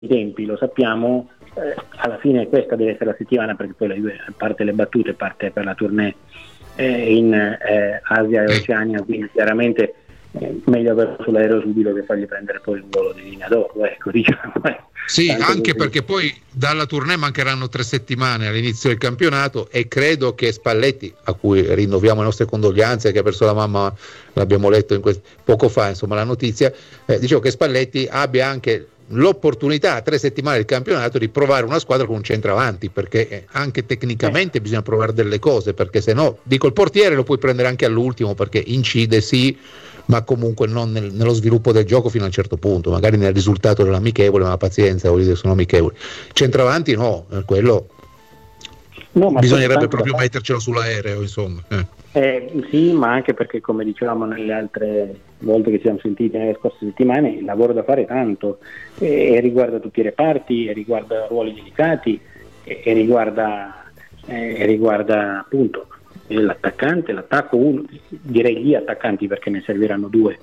i tempi, lo sappiamo, alla fine questa deve essere la settimana, perché poi la Juve parte le battute, parte per la tournée in Asia e Oceania, quindi chiaramente meglio averlo sull'aereo subito che fargli prendere poi un volo di linea d'oro, ecco, diciamo. Sì, anche così. Perché poi dalla tournée mancheranno 3 settimane all'inizio del campionato, e credo che Spalletti, a cui rinnoviamo le nostre condoglianze, che ha perso la mamma, l'abbiamo letto poco fa, insomma, la notizia, dicevo che Spalletti abbia anche l'opportunità a 3 settimane del campionato di provare una squadra con un centravanti, perché anche tecnicamente bisogna provare delle cose, perché se no, dico, il portiere lo puoi prendere anche all'ultimo perché incide, sì, ma comunque non nello sviluppo del gioco fino a un certo punto, magari nel risultato dell'amichevole, ma pazienza, vuol dire, sono amichevoli. Centravanti no, quello no, ma bisognerebbe proprio mettercelo sull'aereo, insomma. Sì, ma anche perché, come dicevamo nelle altre volte che ci siamo sentiti nelle scorse settimane, il lavoro da fare è tanto, e riguarda tutti i reparti, e riguarda ruoli delicati, e riguarda appunto l'attaccante, l'attacco, direi gli attaccanti, perché ne serviranno 2,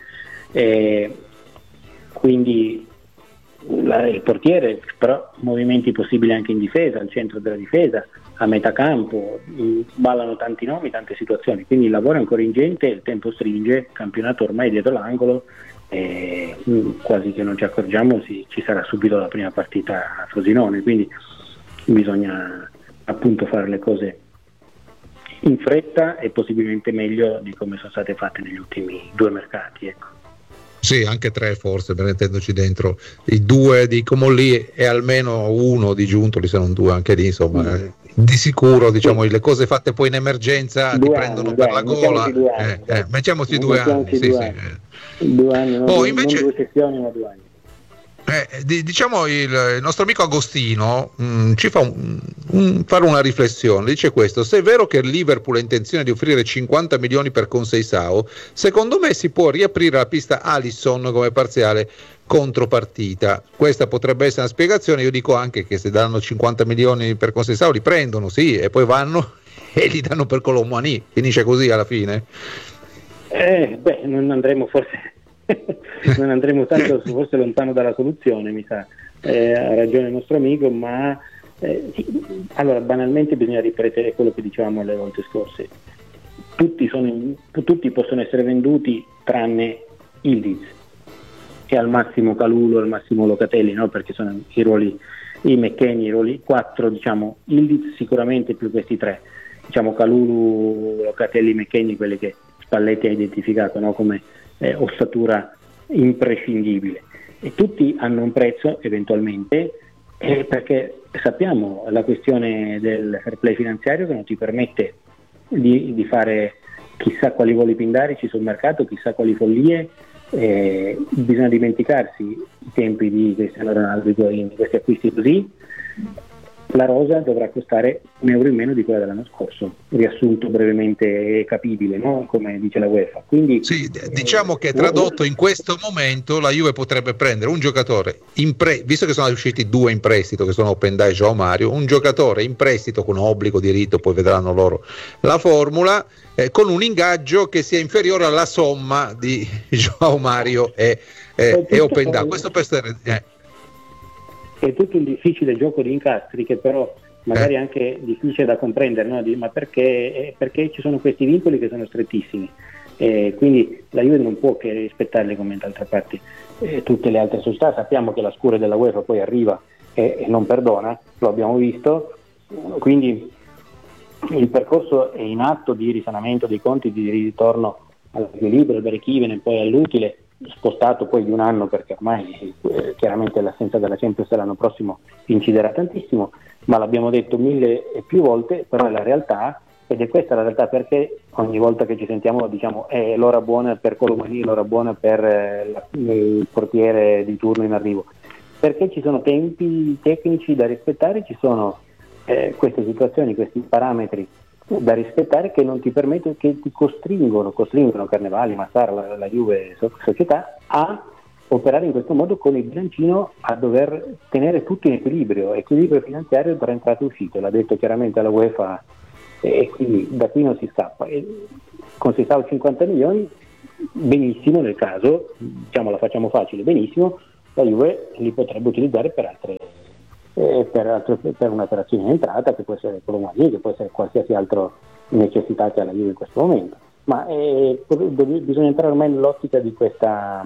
quindi il portiere, però movimenti possibili anche in difesa, al centro della difesa, a metà campo, ballano tanti nomi, tante situazioni, quindi il lavoro è ancora ingente, il tempo stringe, il campionato ormai è dietro l'angolo, quasi che non ci accorgiamo ci sarà subito la prima partita a Frosinone, quindi bisogna appunto fare le cose in fretta e possibilmente meglio di come sono state fatte negli ultimi 2 mercati, ecco. Sì, anche 3 forse, mettendoci dentro i 2 di Comolli e almeno 1 di Giuntoli, se non 2 anche lì, insomma. Di sicuro, diciamo, le cose fatte poi in emergenza ti prendono per la gola. Mettiamoci 2 anni. Sì. 2 anni, invece, non 2 sessioni, ma 2 anni. Diciamo il nostro amico Agostino ci fa fare una riflessione, dice questo: se è vero che il Liverpool ha intenzione di offrire 50 milioni per Conceição, secondo me si può riaprire la pista Alisson come parziale contropartita. Questa potrebbe essere una spiegazione. Io dico anche che se danno 50 milioni per Conceição li prendono, sì, e poi vanno e li danno per Colomboani, finisce così alla fine. Non andremo forse non andremo tanto forse lontano dalla soluzione, mi sa, ha ragione il nostro amico, ma sì. Allora, banalmente bisogna ripetere quello che dicevamo le volte scorse: tutti possono essere venduti tranne Ildiz e al massimo Kalulu, al massimo Locatelli, no? Perché sono i ruoli, i McKennie, i ruoli 4, diciamo. Ildiz sicuramente più questi 3, diciamo Kalulu, Locatelli, McKennie, quelli che Spalletti ha identificato, no? Come ossatura imprescindibile, e tutti hanno un prezzo eventualmente, perché sappiamo la questione del fair play finanziario che non ti permette di fare chissà quali voli pindarici sul mercato, chissà quali follie. Bisogna dimenticarsi i tempi di Cristiano Ronaldo, di questi acquisti così. La rosa dovrà costare €1 in meno di quella dell'anno scorso, riassunto brevemente e capibile, no? Come dice la UEFA. Quindi, sì, diciamo che tradotto in questo momento la Juve potrebbe prendere un giocatore visto che sono usciti 2 in prestito, che sono Openda e João Mario, un giocatore in prestito con obbligo, diritto, poi vedranno loro la formula, con un ingaggio che sia inferiore alla somma di João Mario e Openda. Questo per è tutto un difficile gioco di incastri, che però magari è anche difficile da comprendere, no? Ma perché ci sono questi vincoli che sono strettissimi, quindi la Juve non può che rispettarli, come d'altra parte tutte le altre società. Sappiamo che la scure della UEFA poi arriva e non perdona, lo abbiamo visto, quindi il percorso è in atto di risanamento dei conti, di ritorno all'equilibrio, per chi viene poi all'utile, spostato poi di 1 anno, perché ormai chiaramente l'assenza della Champions l'anno prossimo inciderà tantissimo, ma l'abbiamo detto 1000 e più volte, però è la realtà, ed è questa la realtà, perché ogni volta che ci sentiamo diciamo è l'ora buona per Colomani, l'ora buona per il portiere di turno in arrivo, perché ci sono tempi tecnici da rispettare, ci sono queste situazioni, questi parametri da rispettare che non ti permettono, che ti costringono Carnevali, Massara, la Juve società a operare in questo modo, con il bilancino a dover tenere tutto in equilibrio finanziario tra entrate e uscite, l'ha detto chiaramente alla UEFA, e quindi da qui non si scappa. Con 50 milioni benissimo, nel caso, diciamo, la facciamo facile, benissimo, la Juve li potrebbe utilizzare per un'operazione in entrata, che può essere Colomani, che può essere qualsiasi altra necessità che ha la Juve in questo momento. Ma bisogna entrare ormai nell'ottica di questa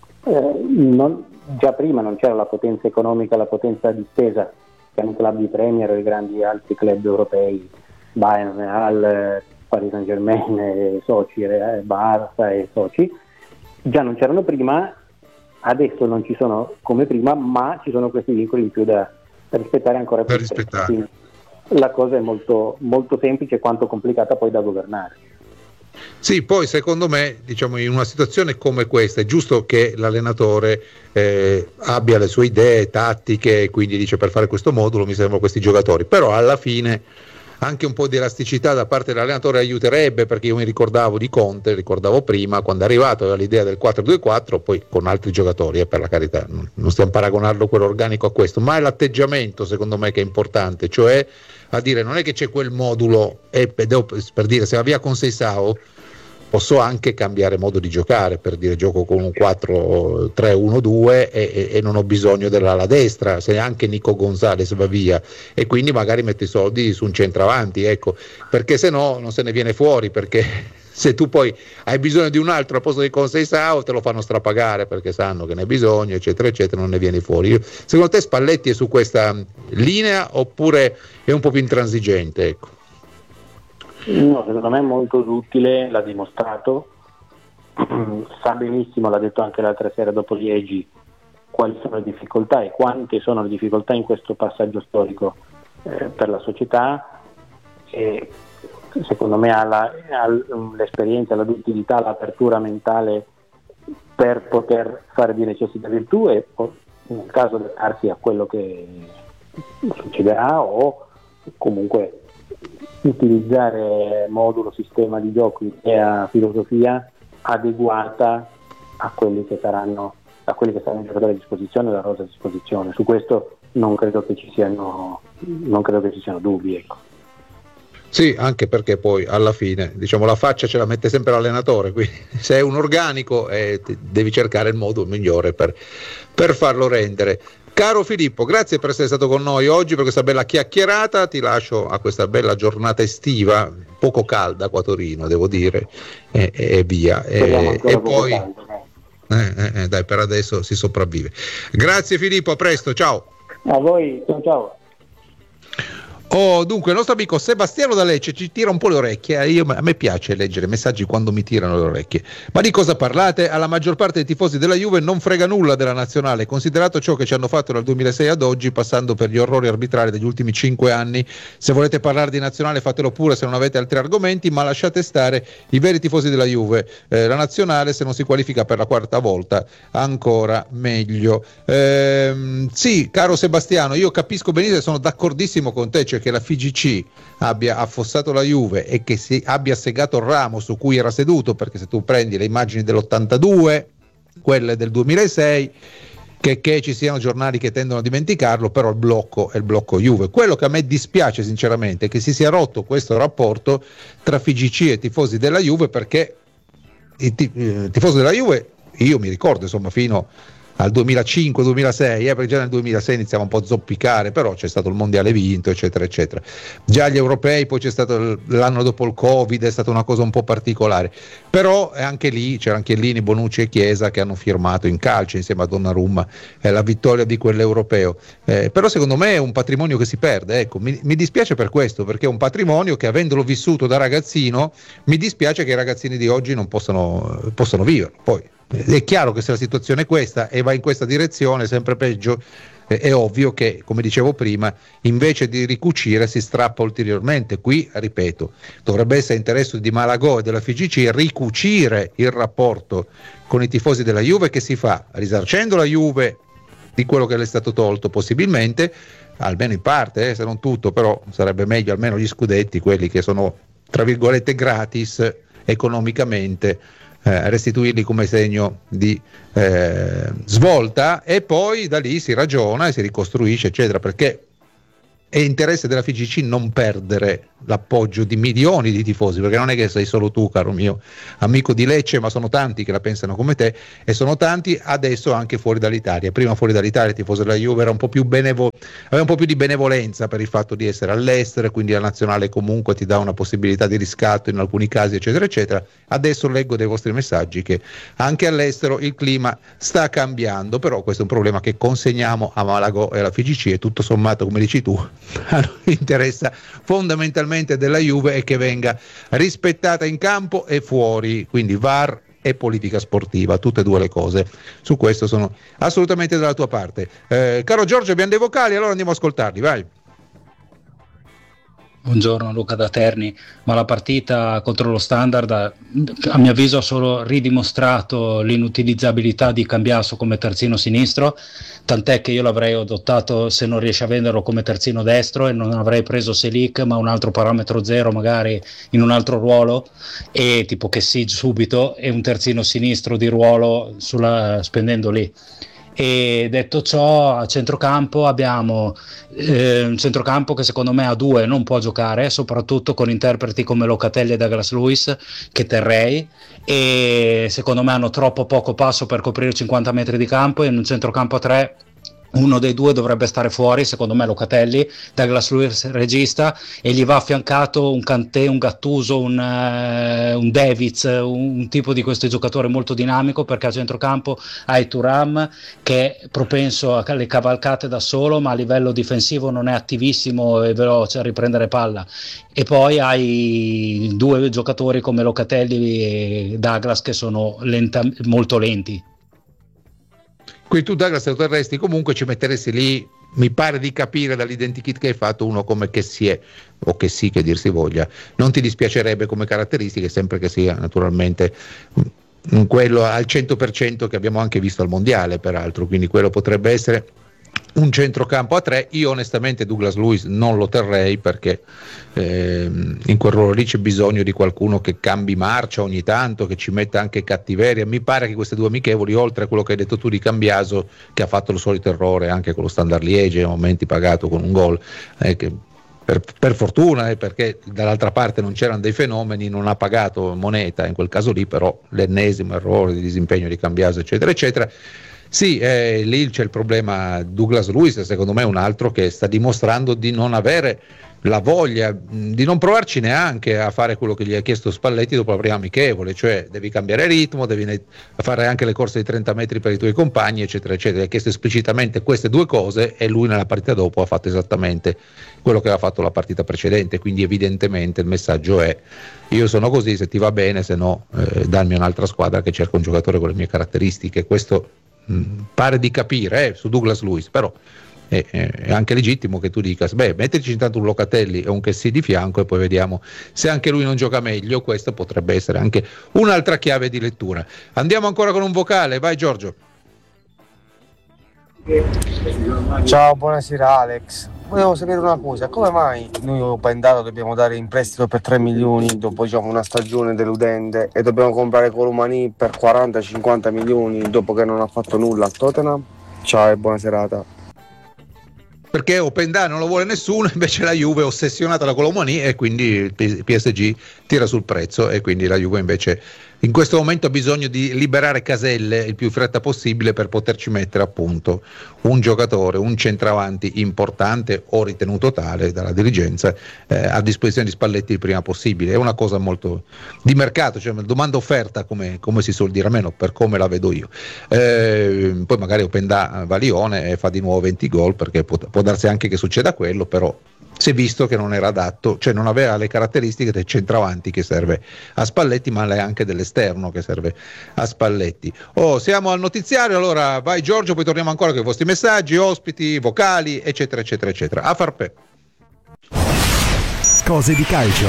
già prima non c'era la potenza economica, la potenza di spesa che hanno i club di Premier e i grandi altri club europei, Bayern, Real, Paris Saint-Germain, soci, Barça e soci, già non c'erano prima, adesso non ci sono come prima, ma ci sono questi vincoli in più da rispettare ancora più. Quindi la cosa è molto, molto semplice quanto complicata poi da governare. Sì, poi secondo me, diciamo, in una situazione come questa è giusto che l'allenatore abbia le sue idee tattiche, quindi dice per fare questo modulo mi servono questi giocatori, però alla fine anche un po' di elasticità da parte dell'allenatore aiuterebbe, perché io mi ricordavo di Conte, ricordavo prima quando è arrivato aveva l'idea del 4-2-4, poi con altri giocatori, per la carità, non stiamo paragonando quello organico a questo, ma è l'atteggiamento secondo me che è importante, cioè a dire non è che c'è quel modulo e per dire se va via con Seisao posso anche cambiare modo di giocare, per dire gioco con un 4-3-1-2 e non ho bisogno dell'ala destra, se anche Nico Gonzalez va via, e quindi magari metto i soldi su un centravanti, ecco, perché se no non se ne viene fuori, perché se tu poi hai bisogno di un altro al posto di Conceição te lo fanno strapagare perché sanno che ne hai bisogno, eccetera eccetera, non ne vieni fuori. Secondo te Spalletti è su questa linea oppure è un po' più intransigente, ecco? No, secondo me è molto utile, l'ha dimostrato, sa benissimo, l'ha detto anche l'altra sera dopo Liegi, quali sono le difficoltà e quante sono le difficoltà in questo passaggio storico per la società, e secondo me ha l'esperienza, la duttilità, l'apertura mentale per poter fare di necessità virtù e nel caso adattarsi a quello che succederà o comunque utilizzare modulo, sistema di gioco, idea, filosofia adeguata a quelli che saranno i giocatori a disposizione, la rosa a disposizione. Su questo non credo che ci siano dubbi, ecco. Sì, anche perché poi alla fine, diciamo, la faccia ce la mette sempre l'allenatore, quindi se è un organico devi cercare il modo migliore per farlo rendere. Caro Filippo, grazie per essere stato con noi oggi, per questa bella chiacchierata. Ti lascio a questa bella giornata estiva, poco calda qua a Torino, devo dire, e via. E poi dai, per adesso si sopravvive. Grazie Filippo, a presto, ciao. A voi, ciao. Dunque il nostro amico Sebastiano da Lecce ci tira un po' le orecchie. A me piace leggere messaggi quando mi tirano le orecchie. Ma di cosa parlate? Alla maggior parte dei tifosi della Juve non frega nulla della nazionale, considerato ciò che ci hanno fatto dal 2006 ad oggi, passando per gli orrori arbitrari degli ultimi 5 anni. Se volete parlare di nazionale fatelo pure se non avete altri argomenti, ma lasciate stare i veri tifosi della Juve. La nazionale, se non si qualifica per la 4ª volta, ancora meglio. Sì, caro Sebastiano, io capisco benissimo e sono d'accordissimo con te, cioè che la FIGC abbia affossato la Juve e che si abbia segato il ramo su cui era seduto, perché se tu prendi le immagini dell'82, quelle del 2006, che ci siano giornali che tendono a dimenticarlo, però il blocco è il blocco Juve. Quello che a me dispiace sinceramente è che si sia rotto questo rapporto tra FIGC e tifosi della Juve, perché i tifosi della Juve, io mi ricordo insomma fino al 2005-2006, perché già nel 2006 iniziava un po' a zoppicare, però c'è stato il mondiale vinto, eccetera eccetera, già gli europei, poi c'è stato l'anno dopo il Covid, è stata una cosa un po' particolare, però anche lì c'erano Chiellini, Bonucci e Chiesa che hanno firmato in calcio insieme a Donnarumma la vittoria di quell'europeo, però secondo me è un patrimonio che si perde, ecco, mi dispiace per questo, perché è un patrimonio che, avendolo vissuto da ragazzino, mi dispiace che i ragazzini di oggi non possano viverlo. Poi è chiaro che se la situazione è questa e va in questa direzione sempre peggio, è ovvio che, come dicevo prima, invece di ricucire si strappa ulteriormente. Qui, ripeto, dovrebbe essere interesse di Malagò e della FIGC ricucire il rapporto con i tifosi della Juve, che si fa risarcendo la Juve di quello che le è stato tolto possibilmente, almeno in parte, se non tutto, però sarebbe meglio almeno gli scudetti, quelli che sono tra virgolette gratis economicamente, restituirli come segno di svolta, e poi da lì si ragiona e si ricostruisce eccetera, perché è interesse della FIGC non perdere l'appoggio di milioni di tifosi, perché non è che sei solo tu, caro mio amico di Lecce, ma sono tanti che la pensano come te, e sono tanti adesso anche fuori dall'Italia. Prima fuori dall'Italia il tifoso della Juve era aveva un po' più di benevolenza per il fatto di essere all'estero, e quindi la nazionale comunque ti dà una possibilità di riscatto in alcuni casi, eccetera eccetera. Adesso leggo dai vostri messaggi che anche all'estero il clima sta cambiando, però questo è un problema che consegniamo a Malagò e alla FIGC, e tutto sommato, come dici tu, interessa fondamentalmente della Juve è che venga rispettata in campo e fuori, quindi VAR e politica sportiva, tutte e due le cose. Su questo sono assolutamente dalla tua parte. Caro Giorgio, abbiamo dei vocali, allora andiamo a ascoltarli, vai. Buongiorno, Luca da Terni. Ma la partita contro lo Standard a mio avviso ha solo ridimostrato l'inutilizzabilità di Cambiaso come terzino sinistro, tant'è che io l'avrei adottato, se non riesce a venderlo, come terzino destro, e non avrei preso Selic ma un altro parametro zero, magari in un altro ruolo, e tipo che sì subito, e un terzino sinistro di ruolo spendendo lì. E detto ciò, a centrocampo abbiamo un centrocampo che secondo me a due non può giocare, soprattutto con interpreti come Locatelli e Douglas Luiz, che terrei, e secondo me hanno troppo poco passo per coprire 50 metri di campo, e in un centrocampo a tre uno dei due dovrebbe stare fuori, secondo me Locatelli, Douglas Luiz regista, e gli va affiancato un Kanté, un Gattuso, un Davids, un tipo di questo giocatore molto dinamico, perché a centrocampo hai Thuram che è propenso alle cavalcate da solo, ma a livello difensivo non è attivissimo e veloce a riprendere palla, e poi hai due giocatori come Locatelli e Douglas che sono molto lenti. Qui tu, Douglas, lo terresti, comunque ci metteresti lì, mi pare di capire dall'identikit che hai fatto, uno come che si è, o che sì, che dir si voglia. Non ti dispiacerebbe come caratteristiche, sempre che sia naturalmente quello al 100% che abbiamo anche visto al mondiale, peraltro, quindi quello potrebbe essere un centrocampo a tre. Io onestamente Douglas Luiz non lo terrei, perché in quel ruolo lì c'è bisogno di qualcuno che cambi marcia ogni tanto, che ci metta anche cattiveria. Mi pare che queste due amichevoli, oltre a quello che hai detto tu di Cambiaso, che ha fatto il solito errore anche con lo Standard Liege, a momenti pagato con un gol, che per fortuna, perché dall'altra parte non c'erano dei fenomeni, non ha pagato moneta in quel caso lì, però l'ennesimo errore di disimpegno di Cambiaso, eccetera eccetera. Sì, lì c'è il problema. Douglas Luiz secondo me è un altro che sta dimostrando di non avere la voglia, di non provarci neanche a fare quello che gli ha chiesto Spalletti dopo la prima amichevole, cioè devi cambiare ritmo, devi fare anche le corse di 30 metri per i tuoi compagni, eccetera eccetera. Gli ha chiesto esplicitamente queste due cose, e lui nella partita dopo ha fatto esattamente quello che aveva fatto la partita precedente, quindi evidentemente il messaggio è: io sono così, se ti va bene, se no dammi un'altra squadra che cerca un giocatore con le mie caratteristiche. Questo pare di capire su Douglas Luiz, però è anche legittimo che tu dica: beh, metterci intanto un Locatelli e un che sì di fianco, e poi vediamo se anche lui non gioca meglio. Questa potrebbe essere anche un'altra chiave di lettura. Andiamo ancora con un vocale, vai Giorgio. Ciao, buonasera Alex. Volevo sapere una cosa: come mai noi Opendaro dobbiamo dare in prestito per 3 milioni dopo, diciamo, una stagione deludente, e dobbiamo comprare Colomani per 40-50 milioni dopo che non ha fatto nulla a Tottenham? Ciao e buona serata. Perché Openda non lo vuole nessuno, invece la Juve è ossessionata da Colomani, e quindi il PSG tira sul prezzo, e quindi la Juve invece in questo momento ha bisogno di liberare caselle il più fretta possibile per poterci mettere appunto un giocatore, un centravanti importante o ritenuto tale dalla dirigenza, a disposizione di Spalletti il prima possibile. È una cosa molto di mercato, cioè domanda offerta, come si suol dire, almeno per come la vedo io. Poi magari Openda va a Lione e fa di nuovo 20 gol, perché può darsi anche che succeda quello, però si è visto che non era adatto, cioè non aveva le caratteristiche del centravanti che serve a Spalletti, ma anche dell'esterno che serve a Spalletti. Siamo al notiziario, allora vai Giorgio, poi torniamo ancora con i vostri messaggi, ospiti, vocali, eccetera eccetera eccetera. A Farpè. Cose di calcio.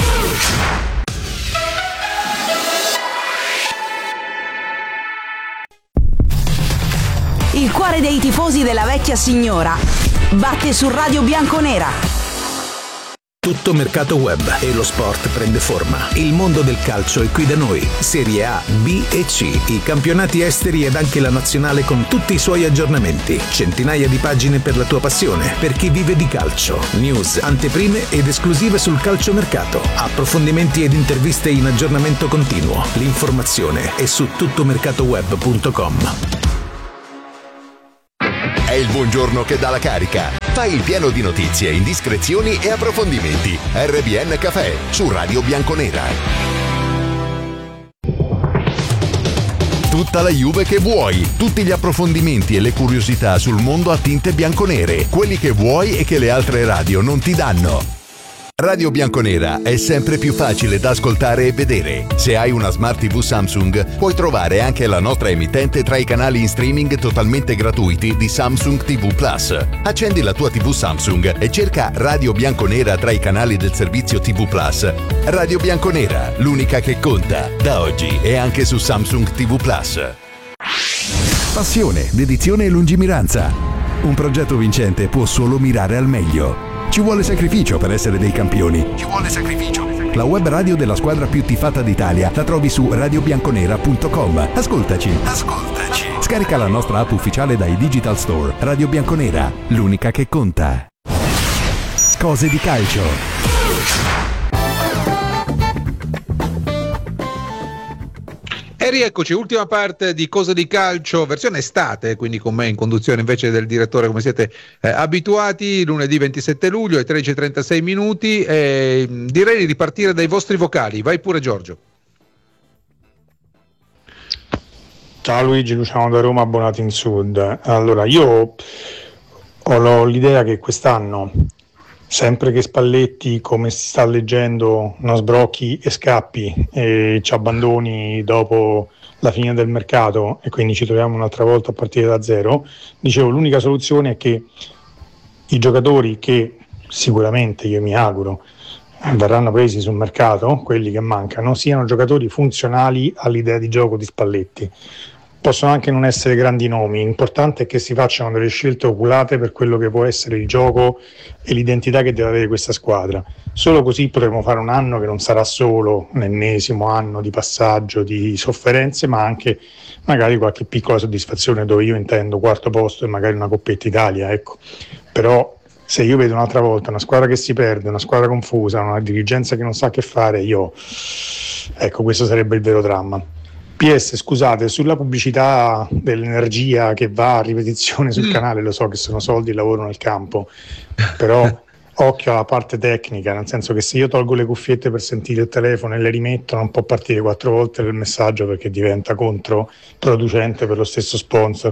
Il cuore dei tifosi della vecchia signora batte su Radio Bianconera. Tutto Mercato Web e lo sport prende forma. Il mondo del calcio è qui da noi. Serie A, B e C, i campionati esteri ed anche la nazionale con tutti i suoi aggiornamenti. Centinaia di pagine per la tua passione, per chi vive di calcio. News, anteprime ed esclusive sul calciomercato. Approfondimenti ed interviste in aggiornamento continuo. L'informazione è su tuttomercatoweb.com. È il buongiorno che dà la carica. Fai il pieno di notizie, indiscrezioni e approfondimenti. RBN Café su Radio Bianconera. Tutta la Juve che vuoi, tutti gli approfondimenti e le curiosità sul mondo a tinte bianconere, quelli che vuoi e che le altre radio non ti danno. Radio Bianconera è sempre più facile da ascoltare e vedere. Se hai una Smart TV Samsung, puoi trovare anche la nostra emittente tra i canali in streaming totalmente gratuiti di Samsung TV Plus. Accendi la tua TV Samsung e cerca Radio Bianconera tra i canali del servizio TV Plus. Radio Bianconera, l'unica che conta, da oggi e anche su Samsung TV Plus. Passione, dedizione e lungimiranza. Un progetto vincente può solo mirare al meglio. Ci vuole sacrificio per essere dei campioni. Ci vuole sacrificio. La web radio della squadra più tifata d'Italia la trovi su radiobianconera.com. Ascoltaci. Scarica la nostra app ufficiale dai Digital Store. Radio Bianconera, l'unica che conta. Cose di calcio. E rieccoci, ultima parte di Cose di Calcio, versione estate, quindi con me in conduzione invece del direttore come siete abituati, lunedì 27 luglio ai 13:36 minuti. Direi di ripartire dai vostri vocali, vai pure Giorgio. Ciao Luigi, Luciano da Roma, abbonati in Sud. Allora, io ho l'idea che quest'anno, sempre che Spalletti, come si sta leggendo, non sbrocchi e scappi e ci abbandoni dopo la fine del mercato e quindi ci troviamo un'altra volta a partire da zero, dicevo, l'unica soluzione è che i giocatori che sicuramente, io mi auguro, verranno presi sul mercato, quelli che mancano, siano giocatori funzionali all'idea di gioco di Spalletti. Possono anche non essere grandi nomi, l'importante è che si facciano delle scelte oculate per quello che può essere il gioco e l'identità che deve avere questa squadra. Solo così potremo fare un anno che non sarà solo l'ennesimo anno di passaggio, di sofferenze, ma anche magari qualche piccola soddisfazione, dove io intendo quarto posto e magari una Coppetta Italia, ecco. Però se io vedo un'altra volta una squadra che si perde, una squadra confusa, una dirigenza che non sa che fare, ecco, questo sarebbe il vero dramma. PS, scusate, sulla pubblicità dell'energia che va a ripetizione sul canale, lo so che sono soldi e lavoro nel campo, però occhio alla parte tecnica, nel senso che se io tolgo le cuffiette per sentire il telefono e le rimetto, non può partire 4 volte il messaggio perché diventa controproducente per lo stesso sponsor.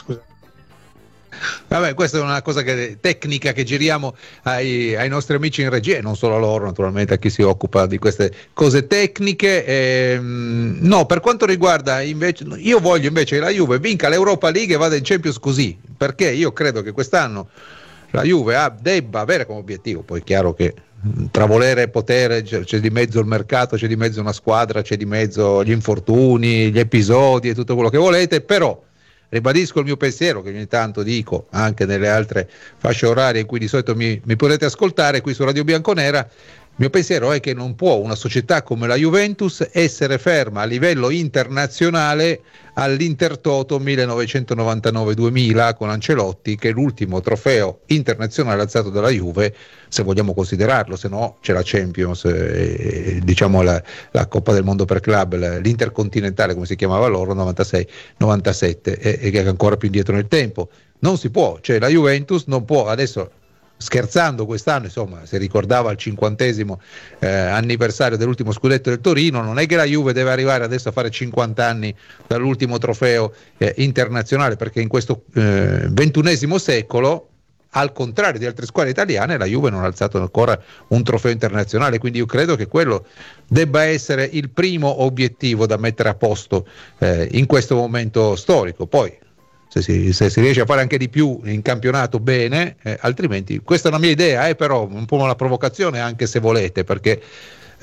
Vabbè, questa è una cosa tecnica che giriamo ai nostri amici in regia e non solo a loro, naturalmente, a chi si occupa di queste cose tecniche. No, per quanto riguarda invece, io voglio invece che la Juve vinca l'Europa League e vada in Champions così, perché io credo che quest'anno la Juve debba avere come obiettivo, poi è chiaro che tra volere e potere c'è di mezzo il mercato, c'è di mezzo una squadra, c'è di mezzo gli infortuni, gli episodi e tutto quello che volete, però ribadisco il mio pensiero, che ogni tanto dico anche nelle altre fasce orarie in cui di solito mi potete ascoltare qui su Radio Bianconera. Il mio pensiero è che non può una società come la Juventus essere ferma a livello internazionale all'Intertoto 1999-2000 con Ancelotti, che è l'ultimo trofeo internazionale alzato dalla Juve, se vogliamo considerarlo, se no c'è la Champions, diciamo la Coppa del Mondo per club, l'Intercontinentale come si chiamava loro, 96-97, e che è ancora più indietro nel tempo. Non si può, cioè la Juventus non può adesso. Scherzando, quest'anno insomma si ricordava il 50° anniversario dell'ultimo scudetto del Torino, non è che la Juve deve arrivare adesso a fare 50 anni dall'ultimo trofeo internazionale, perché in questo XXI secolo, al contrario di altre squadre italiane, la Juve non ha alzato ancora un trofeo internazionale, quindi io credo che quello debba essere il primo obiettivo da mettere a posto in questo momento storico. Poi se si riesce a fare anche di più in campionato, bene, altrimenti questa è una mia idea, però un po' una provocazione anche se volete, perché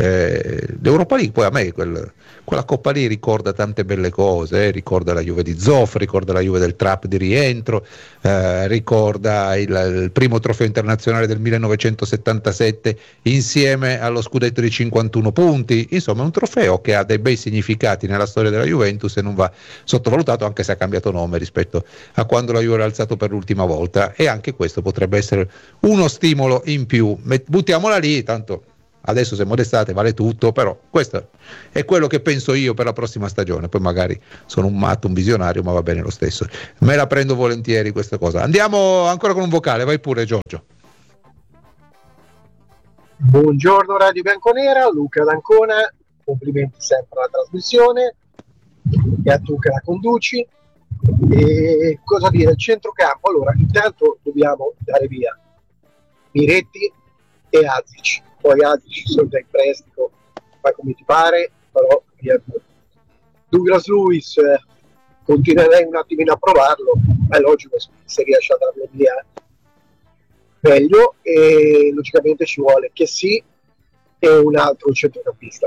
L'Europa League poi a me quella Coppa lì ricorda tante belle cose, ricorda la Juve di Zoff, ricorda la Juve del Trapp di rientro, ricorda il primo trofeo internazionale del 1977 insieme allo scudetto di 51 punti, insomma è un trofeo che ha dei bei significati nella storia della Juventus e non va sottovalutato, anche se ha cambiato nome rispetto a quando la Juve era alzato per l'ultima volta, e anche questo potrebbe essere uno stimolo in più. Buttiamola lì, tanto adesso siamo d'estate, vale tutto, però questo è quello che penso io per la prossima stagione. Poi magari sono un matto, un visionario, ma va bene lo stesso, me la prendo volentieri questa cosa. Andiamo ancora con un vocale, vai pure Giorgio. Buongiorno Radio Bianconera, Luca d'Ancona, complimenti sempre alla trasmissione e a tu che la conduci. E cosa dire, il centrocampo, allora intanto dobbiamo dare via Miretti e Azic, poi Azic sono da in prestito, fai come ti pare, però via. Douglas Luiz continuerei un attimino a provarlo, è logico se riesce a darlo via meglio, e logicamente ci vuole che sì e un altro centrocampista.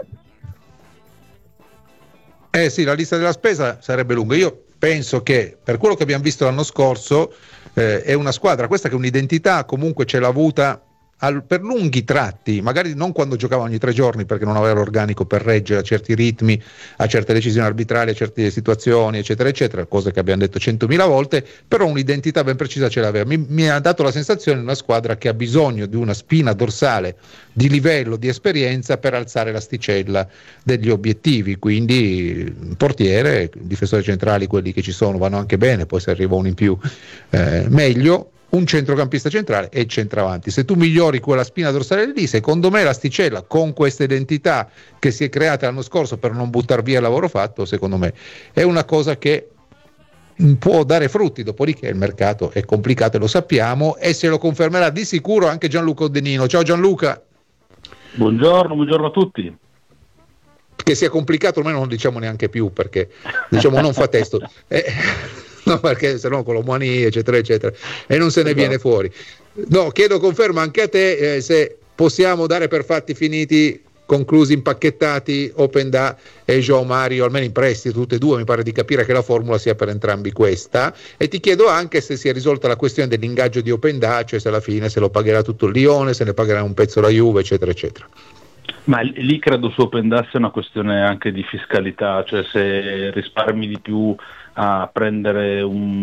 Sì, la lista della spesa sarebbe lunga. Io penso che per quello che abbiamo visto l'anno scorso è una squadra questa che un'identità comunque ce l'ha avuta per lunghi tratti, magari non quando giocava ogni 3 giorni perché non aveva l'organico per reggere a certi ritmi, a certe decisioni arbitrali, a certe situazioni eccetera eccetera, cose che abbiamo detto 100.000 volte, però un'identità ben precisa ce l'aveva. Mi ha dato la sensazione di una squadra che ha bisogno di una spina dorsale di livello, di esperienza per alzare l'asticella degli obiettivi, quindi portiere, difensori centrali, quelli che ci sono vanno anche bene, poi se arriva uno in più meglio, un centrocampista centrale e centravanti. Se tu migliori quella spina dorsale lì, secondo me l'asticella con questa identità che si è creata l'anno scorso per non buttare via il lavoro fatto, secondo me è una cosa che può dare frutti. Dopodiché il mercato è complicato e lo sappiamo, e se lo confermerà di sicuro anche Gianluca Odenino. Ciao Gianluca. Buongiorno a tutti. Che sia complicato ormai non lo diciamo neanche più, perché diciamo non fa testo. No, perché se no con l'Omani eccetera eccetera e non se ne viene fuori. No, chiedo conferma anche a te se possiamo dare per fatti finiti, conclusi, impacchettati Openda e João Mario, almeno in prestito tutte e due. Mi pare di capire che la formula sia per entrambi questa, e ti chiedo anche se si è risolta la questione dell'ingaggio di Openda, cioè se alla fine se lo pagherà tutto il Lione, se ne pagherà un pezzo la Juve eccetera eccetera. Ma lì credo su Openda sia una questione anche di fiscalità, cioè se risparmi di più a prendere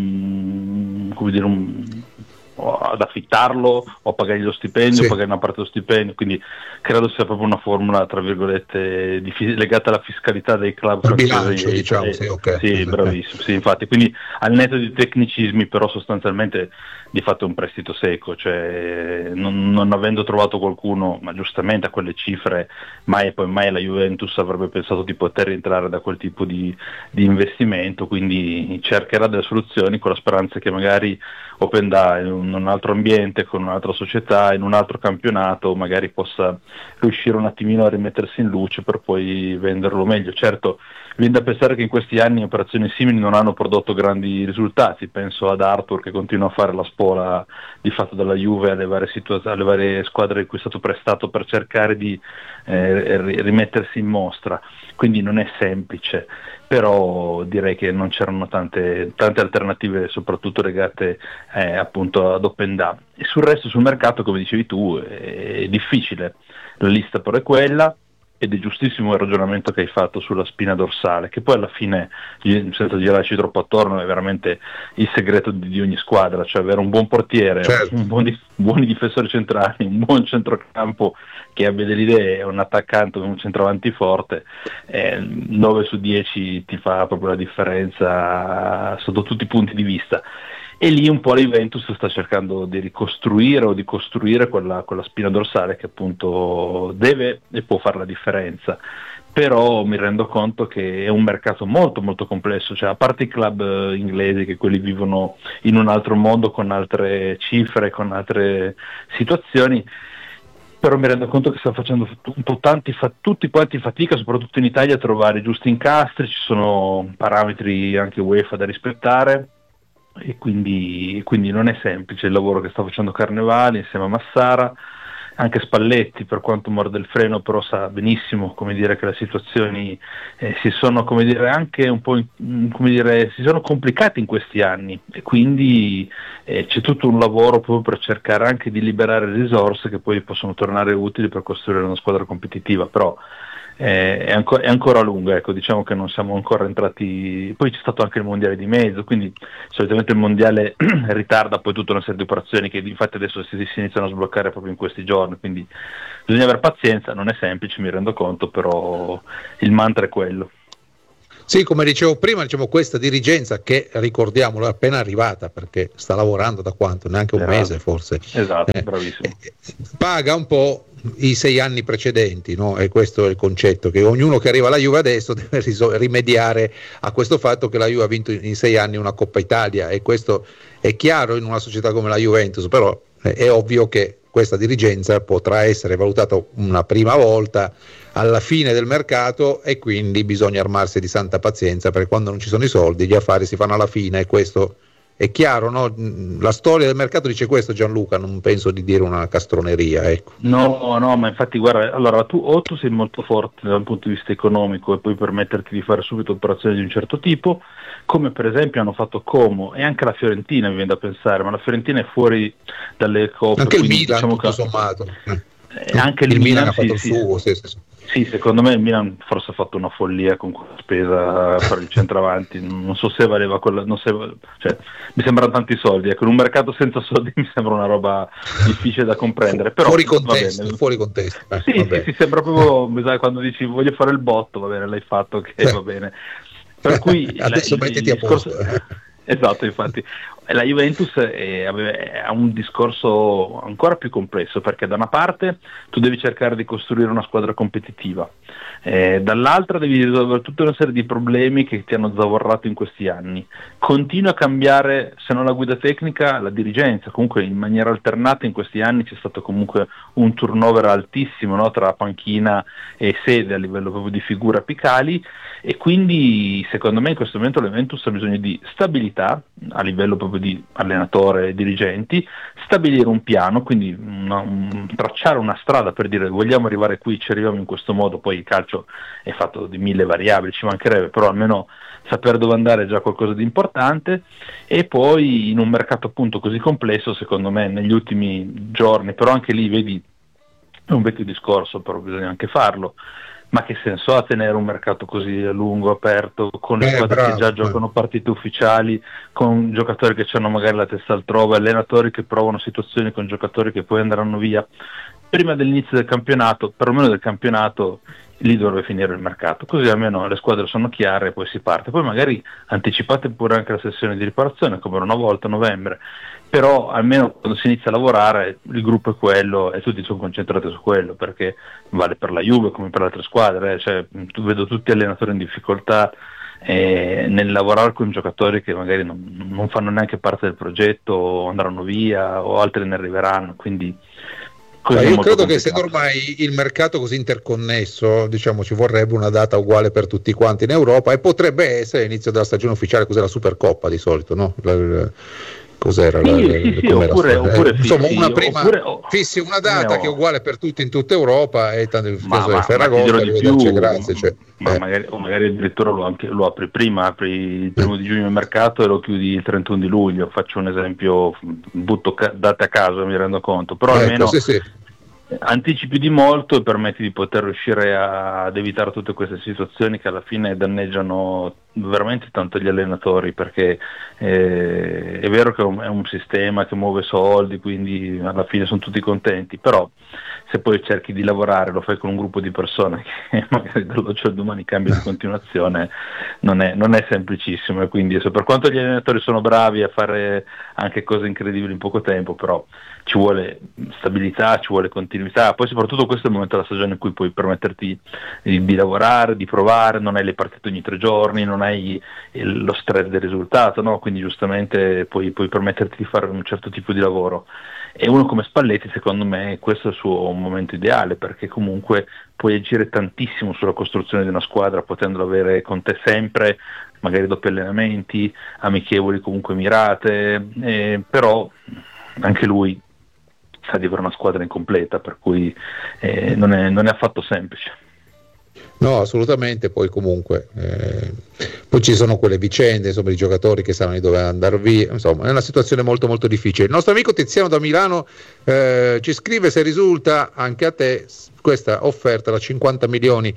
ad affittarlo o a pagargli lo stipendio, sì, pagare una parte dello stipendio, quindi credo sia proprio una formula tra virgolette legata alla fiscalità dei club, il bilancio, diciamo, sì, okay. Sì, bravissimo, sì, infatti, quindi al netto di tecnicismi, però sostanzialmente di fatto è un prestito secco, cioè non avendo trovato qualcuno, ma giustamente a quelle cifre mai la Juventus avrebbe pensato di poter rientrare da quel tipo di investimento, quindi cercherà delle soluzioni con la speranza che magari Openda in un altro ambiente, con un'altra società, in un altro campionato, magari possa riuscire un attimino a rimettersi in luce per poi venderlo meglio. Certo, viene da pensare che in questi anni operazioni simili non hanno prodotto grandi risultati, penso ad Arthur che continua a fare la spola di fatto dalla Juve alle varie squadre in cui è stato prestato per cercare di rimettersi in mostra, quindi non è semplice, però direi che non c'erano tante alternative, soprattutto legate appunto ad Openda. E sul resto, sul mercato, come dicevi tu, è difficile, la lista però è quella, ed è giustissimo il ragionamento che hai fatto sulla spina dorsale, che poi alla fine, senza girarci troppo attorno, è veramente il segreto di ogni squadra, cioè avere un buon portiere, certo, buoni difensori centrali, un buon centrocampo che abbia delle idee, un attaccante, un centravanti forte, 9 su 10 ti fa proprio la differenza sotto tutti i punti di vista. E lì un po' la Juventus sta cercando di ricostruire o di costruire quella spina dorsale che appunto deve e può fare la differenza. Però mi rendo conto che è un mercato molto molto complesso, cioè a parte i club inglesi che quelli vivono in un altro mondo, con altre cifre, con altre situazioni, però mi rendo conto che sta facendo un po' tutti quanti fatica, soprattutto in Italia, a trovare i giusti incastri. Ci sono parametri anche UEFA da rispettare, e quindi non è semplice il lavoro che sta facendo Carnevali insieme a Massara, anche Spalletti, per quanto morde il freno, però sa benissimo come dire che le situazioni si sono, come dire, anche un po' come dire, si sono complicate in questi anni, e quindi c'è tutto un lavoro proprio per cercare anche di liberare risorse che poi possono tornare utili per costruire una squadra competitiva, però è ancora lunga, ecco, diciamo che non siamo ancora entrati, poi c'è stato anche il mondiale di mezzo, quindi solitamente il mondiale ritarda poi tutta una serie di operazioni che infatti adesso si iniziano a sbloccare proprio in questi giorni, quindi bisogna avere pazienza, non è semplice, mi rendo conto, però il mantra è quello. Sì, come dicevo prima, diciamo, questa dirigenza che, ricordiamolo, è appena arrivata, perché sta lavorando da quanto? Neanche un mese forse. Esatto, bravissimo. Paga un po' i 6 anni precedenti, no? E questo è il concetto, che ognuno che arriva alla Juve adesso deve rimediare a questo fatto che la Juve ha vinto in 6 anni una Coppa Italia, e questo è chiaro in una società come la Juventus, però è ovvio che questa dirigenza potrà essere valutata una prima volta alla fine del mercato, e quindi bisogna armarsi di santa pazienza, perché quando non ci sono i soldi gli affari si fanno alla fine, e questo è chiaro, no? La storia del mercato dice questo, Gianluca, non penso di dire una castroneria, ecco. No, ma infatti guarda, allora tu sei molto forte dal punto di vista economico e puoi permetterti di fare subito operazioni di un certo tipo, come per esempio hanno fatto Como e anche la Fiorentina, mi viene da pensare, ma la Fiorentina è fuori dalle coppe. Anche il Milan, diciamo tutto sommato. Anche il Milan ha fatto sì, il suo, sì. Sì, secondo me il Milan forse ha fatto una follia con quella spesa per il centravanti, non so se valeva quella, cioè, mi sembrano tanti soldi, ecco, in un mercato senza soldi mi sembra una roba difficile da comprendere, però fuori contesto. Sì, sembra proprio, quando dici voglio fare il botto, va bene, l'hai fatto, ok, va bene. Per cui adesso mettiti a posto. Esatto, infatti la Juventus ha un discorso ancora più complesso, perché da una parte tu devi cercare di costruire una squadra competitiva, dall'altra devi risolvere tutta una serie di problemi che ti hanno zavorrato in questi anni, continua a cambiare, se non la guida tecnica, la dirigenza, comunque in maniera alternata in questi anni c'è stato comunque un turnover altissimo, no, tra panchina e sede a livello proprio di figure apicali, e quindi secondo me in questo momento la Juventus ha bisogno di stabilità a livello proprio di allenatore e dirigenti, stabilire un piano, quindi tracciare una strada per dire vogliamo arrivare qui, ci arriviamo in questo modo, poi il calcio è fatto di 1000 variabili, ci mancherebbe, però almeno sapere dove andare è già qualcosa di importante, e poi in un mercato appunto così complesso, secondo me negli ultimi giorni, però anche lì vedi è un vecchio discorso, però bisogna anche farlo, ma che senso ha tenere un mercato così a lungo, aperto, con le squadre che già giocano partite ufficiali, con giocatori che hanno magari la testa altrove, allenatori che provano situazioni con giocatori che poi andranno via prima dell'inizio del campionato, perlomeno del campionato, lì dovrebbe finire il mercato, così almeno le squadre sono chiare e poi si parte, poi magari anticipate pure anche la sessione di riparazione come era una volta a novembre, però almeno quando si inizia a lavorare il gruppo è quello e tutti sono concentrati su quello, perché vale per la Juve come per le altre squadre, cioè, vedo tutti allenatori in difficoltà nel lavorare con giocatori che magari non fanno neanche parte del progetto, o andranno via o altri ne arriveranno, quindi io credo che essendo ormai il mercato così interconnesso, diciamo, ci vorrebbe una data uguale per tutti quanti in Europa, e potrebbe essere l'inizio della stagione ufficiale, cos'è la Supercoppa di solito, no? Cos'era? Oppure insomma, fissi una data che è uguale per tutti in tutta Europa, e tanto Ferragosto grazie, cioè, magari addirittura lo apri prima, apri il 1 di giugno il mercato e lo chiudi il 31 di luglio, faccio un esempio, butto date a caso, mi rendo conto, però almeno anticipi di molto e permetti di poter riuscire ad evitare tutte queste situazioni che alla fine danneggiano veramente tanto gli allenatori, perché è vero che è un sistema che muove soldi, quindi alla fine sono tutti contenti, però se poi cerchi di lavorare, lo fai con un gruppo di persone che magari dall'oggi al domani cambia di continuazione, non è semplicissimo, e quindi per quanto gli allenatori sono bravi a fare anche cose incredibili in poco tempo, però ci vuole stabilità, ci vuole continuità, poi soprattutto questo è il momento della stagione in cui puoi permetterti di lavorare, di provare, non hai le partite ogni 3 giorni, non hai lo stress del risultato, no? Quindi giustamente puoi permetterti di fare un certo tipo di lavoro, e uno come Spalletti secondo me questo è il suo momento ideale, perché comunque puoi agire tantissimo sulla costruzione di una squadra, potendolo avere con te sempre, magari doppi allenamenti, amichevoli comunque mirate, però anche lui sa di avere una squadra incompleta, per cui non è affatto semplice. No, assolutamente. Poi comunque poi ci sono quelle vicende, insomma, di giocatori che sanno di dove andare via, insomma è una situazione molto molto difficile. Il nostro amico Tiziano da Milano ci scrive se risulta anche a te questa offerta da 50 milioni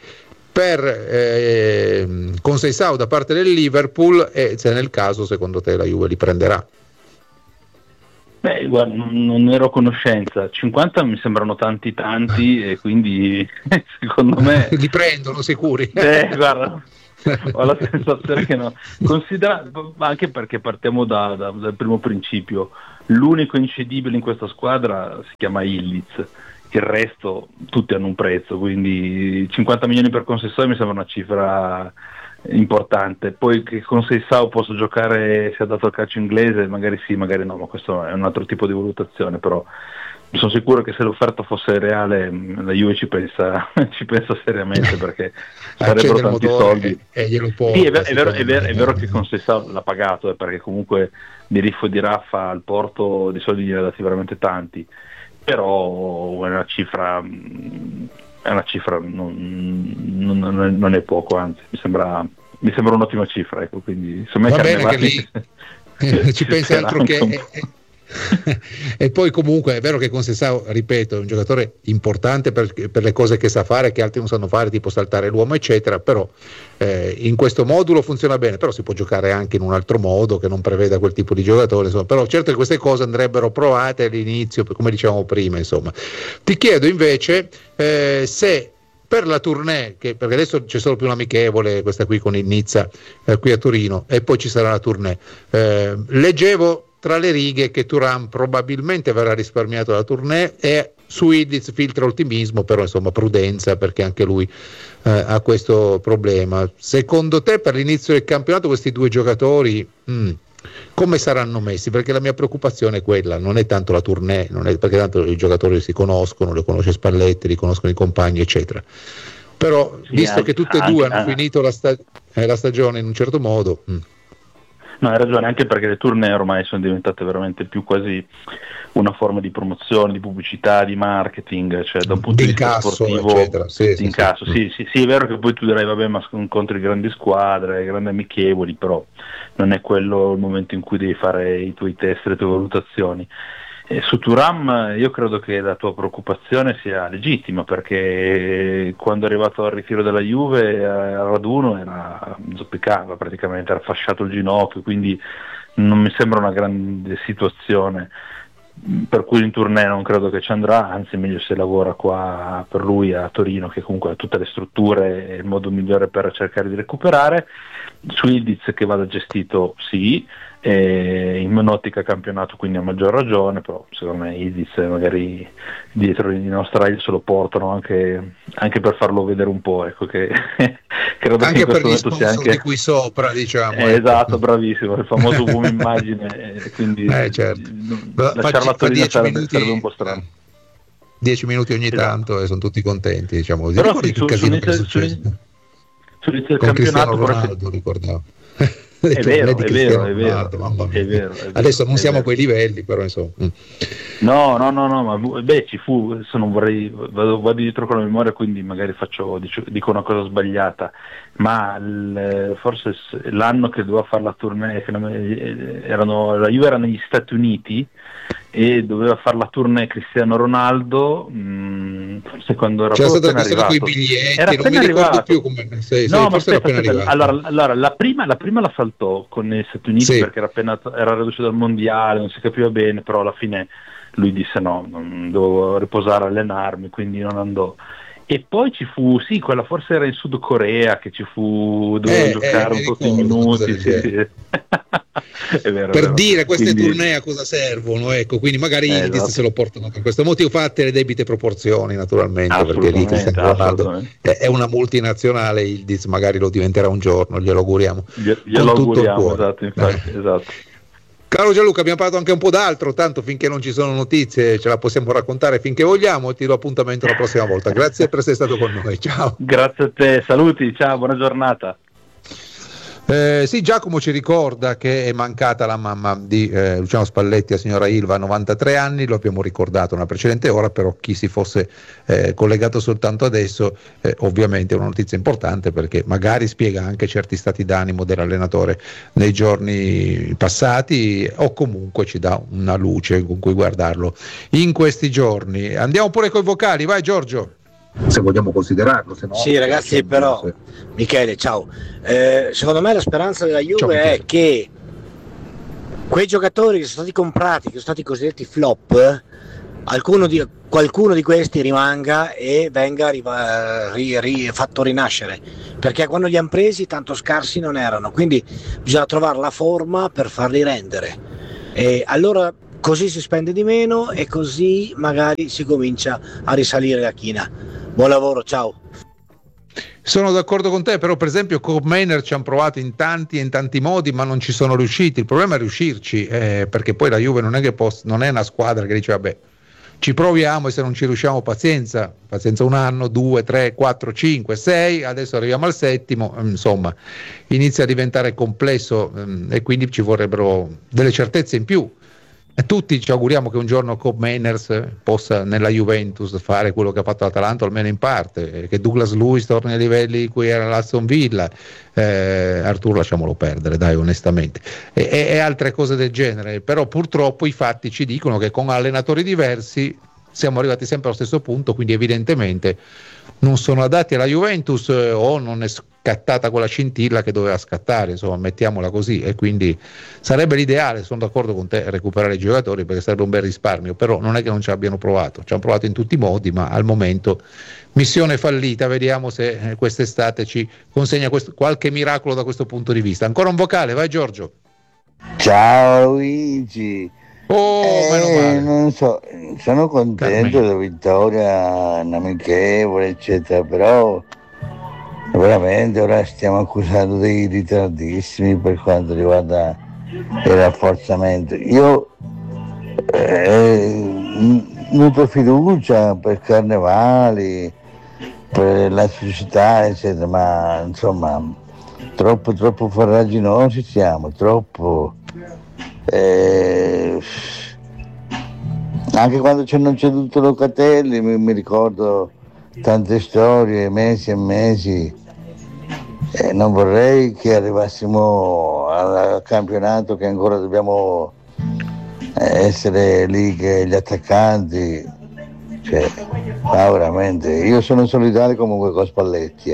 per Conceição da parte del Liverpool, e se nel caso secondo te la Juve li prenderà. Beh, guarda, non ero a conoscenza. 50 mi sembrano tanti e quindi secondo me li prendono sicuri. Guarda, ho la sensazione che no. Considera, anche perché partiamo dal primo principio, l'unico incedibile in questa squadra si chiama Illiz, il resto tutti hanno un prezzo, quindi 50 milioni per Conceição mi sembra una cifra importante. Poi che Conceição possa giocare, sia dato al calcio inglese, magari sì, magari no, ma questo è un altro tipo di valutazione. Però sono sicuro che se l'offerta fosse reale la Juve ci pensa seriamente, perché sarebbero tanti soldi e glielo può. Sì, è vero che Conceição l'ha pagato, perché comunque di Riffo e di Raffa al Porto di soldi gli ha dati veramente tanti, però è una cifra non è poco, anzi mi sembra un'ottima cifra, ecco, quindi insomma va bene che lì ci pensa altro che e poi comunque è vero che Conceição, ripeto, è un giocatore importante per le cose che sa fare, che altri non sanno fare, tipo saltare l'uomo eccetera, però in questo modulo funziona bene, però si può giocare anche in un altro modo che non preveda quel tipo di giocatore, insomma. Però certo che queste cose andrebbero provate all'inizio, come dicevamo prima, insomma. Ti chiedo invece se per la tournée, perché adesso c'è solo più un'amichevole, questa qui con il Nizza qui a Torino, e poi ci sarà la tournée, leggevo tra le righe che Thuram probabilmente verrà risparmiato dalla tournée, e su Ildiz filtra ottimismo, però insomma prudenza, perché anche lui ha questo problema. Secondo te per l'inizio del campionato questi due giocatori come saranno messi? Perché la mia preoccupazione è quella, non è tanto la tournée, perché tanto i giocatori si conoscono, li conosce Spalletti, li conoscono i compagni eccetera, però sì, visto che tutte e due hanno finito la stagione in un certo modo. No, hai ragione, anche perché le tournée ormai sono diventate veramente più quasi una forma di promozione, di pubblicità, di marketing, cioè da un punto di vista sportivo, eccetera. Sì, è vero che poi tu dirai vabbè, ma incontri grandi squadre, grandi amichevoli, però non è quello il momento in cui devi fare i tuoi test, le tue valutazioni. Su Thuram io credo che la tua preoccupazione sia legittima, perché quando è arrivato al ritiro della Juve al raduno zoppicava praticamente, era fasciato il ginocchio, quindi non mi sembra una grande situazione, per cui in tournée non credo che ci andrà, anzi meglio se lavora qua per lui a Torino, che comunque ha tutte le strutture e il modo migliore per cercare di recuperare. Su Ildiz che vada gestito sì, in un'ottica campionato quindi a maggior ragione, però secondo me Ildiz magari dietro in Australia se lo portano anche per farlo vedere un po', ecco, che credo anche che per gli sponsor di qui sopra, diciamo, esatto, bravissimo, il famoso boom immagine, quindi certo. lasciarla a Torino sarebbe un po' strano. 10 minuti ogni tanto e sono tutti contenti, diciamo. Però sì, sull'inizio del campionato Ronaldo, ricordavo. È vero. Adesso non siamo a quei livelli, però insomma. No, ma ci fu, adesso non vorrei, vado dietro con la memoria, quindi magari dico una cosa sbagliata, ma forse l'anno che doveva fare la tournée, la Juve era negli Stati Uniti e doveva fare la tournée Cristiano Ronaldo, forse quando era stata appena arrivato, con i biglietti, era non mi ricordo più come allora la prima la saltò con gli Stati Uniti, sì, perché era reduce dal mondiale, non si capiva bene, però alla fine lui disse no, non dovevo riposare, allenarmi, quindi non andò. E poi ci fu, sì, quella forse era in Sud Corea, che doveva giocare un po' di minuti, sì. È vero, per dire queste tournée a cosa servono, ecco, quindi magari Ildiz se lo portano per questo motivo, fatte le debite proporzioni naturalmente, perché lì Cristiano Ronaldo è una multinazionale, Ildiz magari lo diventerà un giorno, glielo auguriamo, glielo auguriamo, esatto, infatti, esatto. Caro Gianluca, abbiamo parlato anche un po' d'altro, tanto finché non ci sono notizie ce la possiamo raccontare finché vogliamo, e ti do appuntamento la prossima volta. Grazie per essere stato con noi, ciao. Grazie a te, saluti, ciao, buona giornata. Sì, Giacomo ci ricorda che è mancata la mamma di Luciano Spalletti, la signora Ilva, 93 anni, lo abbiamo ricordato nella precedente ora, però chi si fosse collegato soltanto adesso, ovviamente è una notizia importante, perché magari spiega anche certi stati d'animo dell'allenatore nei giorni passati, o comunque ci dà una luce con cui guardarlo in questi giorni. Andiamo pure coi vocali, vai Giorgio. Se vogliamo considerarlo, se no. Sì, ragazzi, però Michele, ciao. Secondo me la speranza della Juve è che quei giocatori che sono stati comprati, che sono stati cosiddetti flop, qualcuno di questi rimanga e venga fatto rinascere, perché quando li hanno presi tanto scarsi non erano, quindi bisogna trovare la forma per farli rendere, e allora così si spende di meno e così magari si comincia a risalire la china. Buon lavoro, ciao. Sono d'accordo con te, però per esempio con Mainer ci hanno provato in tanti modi, ma non ci sono riusciti. Il problema è riuscirci, perché poi la Juve non è che non è una squadra che dice vabbè, ci proviamo e se non ci riusciamo pazienza 1 anno, 2, 3, 4, 5, 6, adesso arriviamo al 7º, insomma inizia a diventare complesso, e quindi ci vorrebbero delle certezze in più. E tutti ci auguriamo che un giorno Cobb Mainers possa nella Juventus fare quello che ha fatto l'Atalanta, almeno in parte, che Douglas Luiz torni ai livelli in cui era l'Aston Villa, Arturo lasciamolo perdere, dai, onestamente, e altre cose del genere. Però purtroppo i fatti ci dicono che con allenatori diversi siamo arrivati sempre allo stesso punto, quindi evidentemente non sono adatti alla Juventus, o non è scattata quella scintilla che doveva scattare, insomma, mettiamola così, e quindi sarebbe l'ideale, sono d'accordo con te, recuperare i giocatori, perché sarebbe un bel risparmio, però non è che non ci abbiano provato, ci hanno provato in tutti i modi, ma al momento missione fallita. Vediamo se quest'estate ci consegna qualche miracolo da questo punto di vista. Ancora un vocale, vai Giorgio. Ciao Luigi. Meno male. Non so, sono contento della vittoria, amichevole eccetera, però veramente ora stiamo accusando dei ritardissimi per quanto riguarda il rafforzamento. Io nutro fiducia per Carnevali, per la società eccetera, ma insomma troppo farraginosi siamo, troppo. Anche quando ci hanno ceduto Locatelli mi ricordo tante storie, mesi e mesi, non vorrei che arrivassimo al campionato che ancora dobbiamo essere lì che gli attaccanti, cioè, veramente io sono solidario comunque con Spalletti.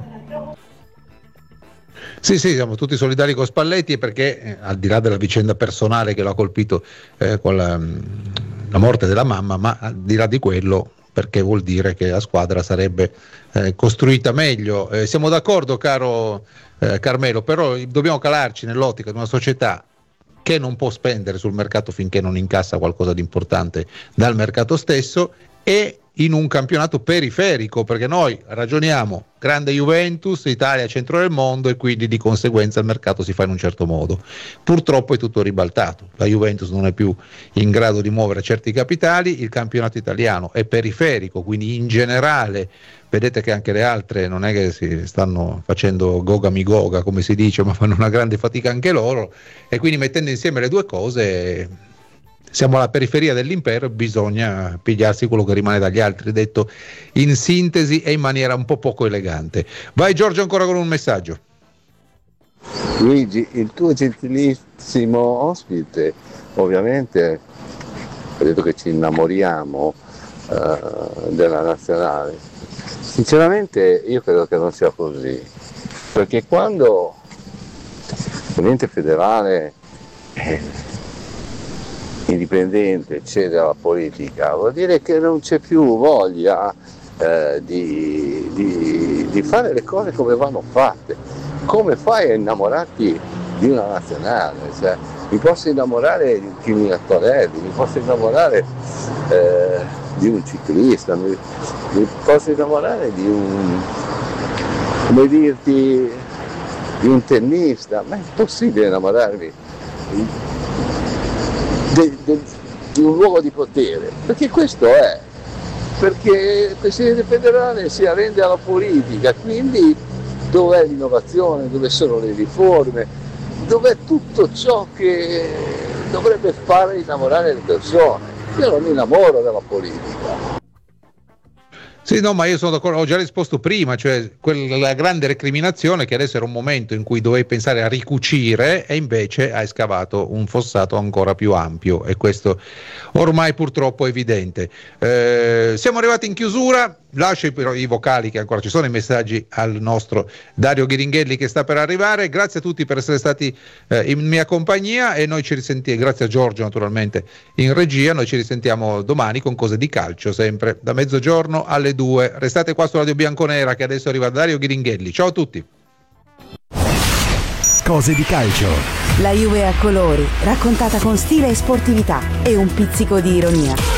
Sì, siamo tutti solidari con Spalletti, perché al di là della vicenda personale che l'ha colpito con la morte della mamma, ma al di là di quello, perché vuol dire che la squadra sarebbe costruita meglio. Siamo d'accordo, caro Carmelo, però dobbiamo calarci nell'ottica di una società che non può spendere sul mercato finché non incassa qualcosa di importante dal mercato stesso, e in un campionato periferico, perché noi ragioniamo grande Juventus, Italia centro del mondo, e quindi di conseguenza il mercato si fa in un certo modo. Purtroppo è tutto ribaltato, la Juventus non è più in grado di muovere certi capitali, il campionato italiano è periferico, quindi in generale vedete che anche le altre non è che si stanno facendo goga mi goga come si dice, ma fanno una grande fatica anche loro, e quindi mettendo insieme le due cose siamo alla periferia dell'impero e bisogna pigliarsi quello che rimane dagli altri, detto in sintesi e in maniera un po' poco elegante. Vai Giorgio ancora con un messaggio. Luigi, il tuo gentilissimo ospite ovviamente ha detto che ci innamoriamo della nazionale. Sinceramente io credo che non sia così, perché quando l'ente federale indipendente cede alla politica, vuol dire che non c'è più voglia di fare le cose come vanno fatte. Come fai a innamorarti di una nazionale? Cioè, mi posso innamorare di un Kimi Antonelli, mi posso innamorare di un ciclista, mi posso innamorare di un, come dirti, di un tennista, ma è impossibile innamorarmi di un luogo di potere, perché questo è, perché il Presidente federale si arrende alla politica, quindi dov'è l'innovazione, dove sono le riforme, dov'è tutto ciò che dovrebbe fare innamorare le persone. Io non mi innamoro della politica. Sì, no, ma io sono d'accordo, ho già risposto prima, cioè quella grande recriminazione che adesso era un momento in cui dovevi pensare a ricucire e invece hai scavato un fossato ancora più ampio, e questo ormai purtroppo è evidente. Siamo arrivati in chiusura, lascio i vocali che ancora ci sono, i messaggi al nostro Dario Ghiringhelli che sta per arrivare. Grazie a tutti per essere stati in mia compagnia, e noi ci risentiamo, grazie a Giorgio naturalmente in regia, noi ci risentiamo domani con cose di calcio, sempre da mezzogiorno alle 2. Restate qua su Radio Bianconera, che adesso arriva Dario Ghiringhelli. Ciao a tutti. Cose di calcio. La Juve a colori, raccontata con stile e sportività e un pizzico di ironia.